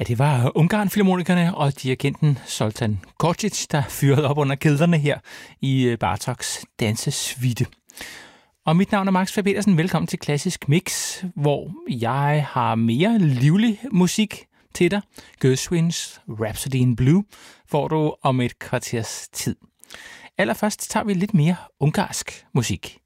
Ja, det var Ungarn-filharmonikerne og dirigenten Zoltán Kocsis, der fyrede op under kedlerne her i Bartoks dansesvite. Og mit navn er Max Faber-Petersen. Velkommen til Klassisk Mix, hvor jeg har mere livlig musik til dig. Gershwins Rhapsody in Blue får du om et kvarters tid. Allerførst tager vi lidt mere ungarsk musik.